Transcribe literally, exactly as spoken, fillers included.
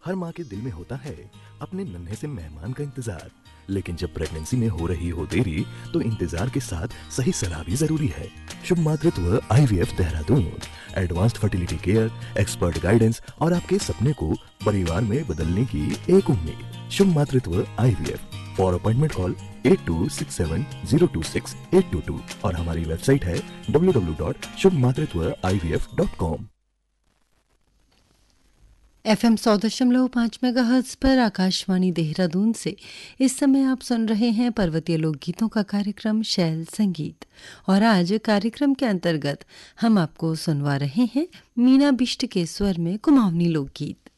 हर माँ के दिल में होता है अपने नन्हे से मेहमान का इंतजार, लेकिन जब प्रेगनेंसी में हो रही हो देरी तो इंतजार के साथ सही सलाह भी जरूरी है। शुभ मातृत्व IVF Dehradun, advanced fertility care, expert guidance और आपके सपने को परिवार में बदलने की एक उम्मीद। शुभ मातृत्व IVF. For appointment call at to six seven zero to six eight to to और हमारी वेबसाइट है डब्ल्यू डब्ल्यू डब्ल्यू डॉट शुभ मातृत्व आई V F dot com. FM सौ दशमलव पाँच मेगाहर्ट्ज पर आकाशवाणी देहरादून से इस समय आप सुन रहे हैं पर्वतीय लोकगीतों का कार्यक्रम शैल संगीत। और आज कार्यक्रम के अंतर्गत हम आपको सुनवा रहे हैं मीना बिष्ट के स्वर में कुमाऊनी लोकगीत।